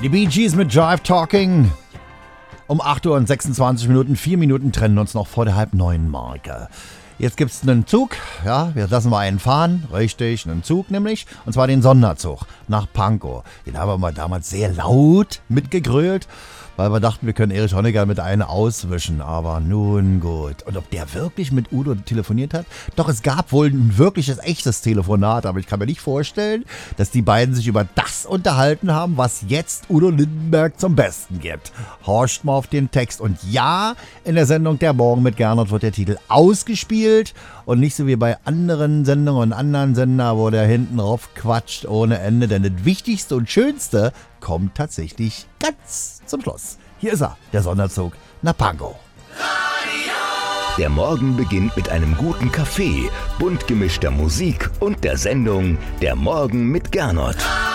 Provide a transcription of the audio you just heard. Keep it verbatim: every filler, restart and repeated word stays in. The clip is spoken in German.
Die Bee Gees mit Jive Talking. Um acht Uhr und sechsundzwanzig Minuten, vier Minuten trennen uns noch vor der halb neun Marke. Jetzt gibt's einen Zug, ja, wir lassen mal einen fahren, richtig, einen Zug nämlich, und zwar den Sonderzug nach Pankow. Den haben wir mal damals sehr laut mitgegrölt, weil wir dachten, wir können Erich Honecker mit einem auswischen, aber nun gut. Und ob der wirklich mit Udo telefoniert hat? Doch, es gab wohl ein wirkliches, echtes Telefonat, aber ich kann mir nicht vorstellen, dass die beiden sich über das unterhalten haben, was jetzt Udo Lindenberg zum Besten gibt. Horcht mal auf den Text. Und ja, in der Sendung Der Morgen mit Gernot wird der Titel ausgespielt und nicht so wie bei anderen Sendungen und anderen Sender, wo der hinten drauf quatscht ohne Ende, denn das Wichtigste und Schönste kommt tatsächlich ganz zum Schluss. Hier ist er, der Sonderzug nach Pankow. Der Morgen beginnt mit einem guten Kaffee, bunt gemischter Musik und der Sendung Der Morgen mit Gernot.